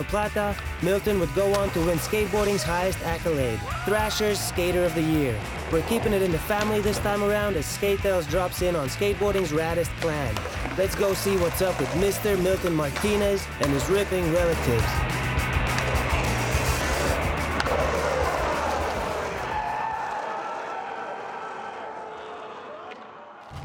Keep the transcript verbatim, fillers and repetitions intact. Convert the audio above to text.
Plata, Milton would go on to win skateboarding's highest accolade, Thrasher's Skater of the Year. We're keeping it in the family this time around as Skate Tales drops in on skateboarding's raddest clan. Let's go see what's up with Mister Milton Martinez and his ripping relatives.